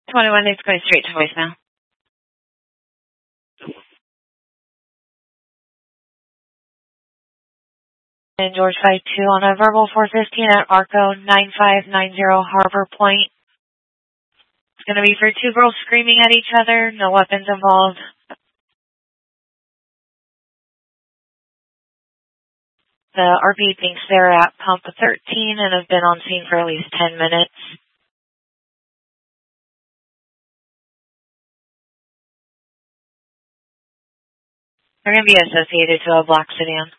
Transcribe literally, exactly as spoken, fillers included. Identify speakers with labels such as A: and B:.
A: twenty-one is going straight to voicemail. And George five two on a verbal four fifteen at Arco nine five nine zero Harbor Point. It's going to be for two girls screaming at each other, no weapons involved. The R V thinks they're at pump thirteen and have been on scene for at least ten minutes. They're going to be associated to a black sedan.